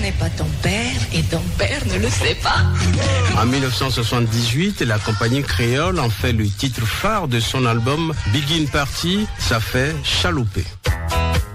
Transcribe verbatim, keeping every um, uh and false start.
n'est pas ton père et ton père ne le sait pas. En mille neuf cent soixante-dix-huit, la compagnie créole en fait le titre phare de son album Begin Party, ça fait Chaloupé.